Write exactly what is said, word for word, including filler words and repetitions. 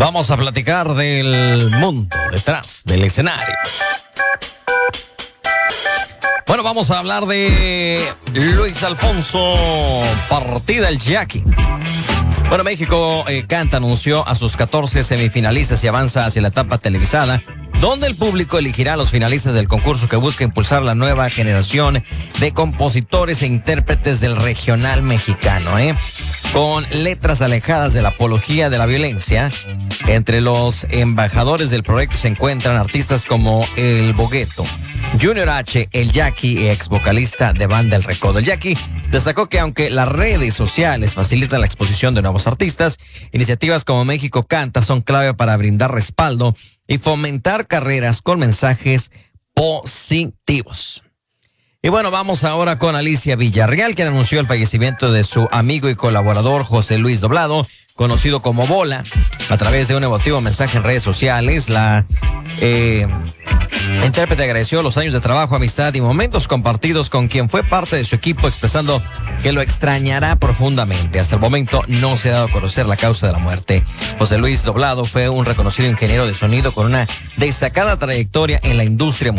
Vamos a platicar del mundo detrás del escenario. Bueno, vamos a hablar de Luis Alfonso Partida el Jackie. Bueno, México eh, Canta anunció a sus catorce semifinalistas y avanza hacia la etapa televisada, donde el público elegirá a los finalistas del concurso que busca impulsar la nueva generación de compositores e intérpretes del regional mexicano, ¿eh? Con letras alejadas de la apología de la violencia. Entre los embajadores del proyecto se encuentran artistas como El Bogueto, Junior H, El Jackie, ex vocalista de Banda El Recodo. El Jackie destacó que aunque las redes sociales facilitan la exposición de nuevos artistas, iniciativas como México Canta son clave para brindar respaldo y fomentar carreras con mensajes positivos. Y bueno, vamos ahora con Alicia Villarreal, quien anunció el fallecimiento de su amigo y colaborador José Luis Doblado, conocido como Bola. A través de un emotivo mensaje en redes sociales, la eh, intérprete agradeció los años de trabajo, amistad y momentos compartidos con quien fue parte de su equipo, expresando que lo extrañará profundamente. Hasta el momento no se ha dado a conocer la causa de la muerte. José Luis Doblado fue un reconocido ingeniero de sonido con una destacada trayectoria en la industria